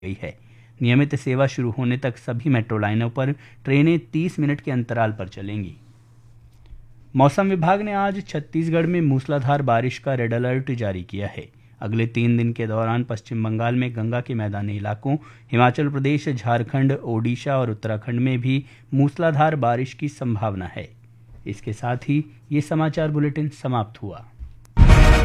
गई है। नियमित सेवा शुरू होने तक सभी मेट्रो लाइनों पर ट्रेनें 30 मिनट के अंतराल पर चलेंगी। मौसम विभाग ने आज छत्तीसगढ़ में मूसलाधार बारिश का रेड अलर्ट जारी किया है। अगले 3 दिन के दौरान पश्चिम बंगाल में गंगा के मैदानी इलाकों, हिमाचल प्रदेश, झारखंड, ओडिशा और उत्तराखंड में भी मूसलाधार बारिश की संभावना है। इसके साथ ही ये समाचार बुलेटिन समाप्त हुआ।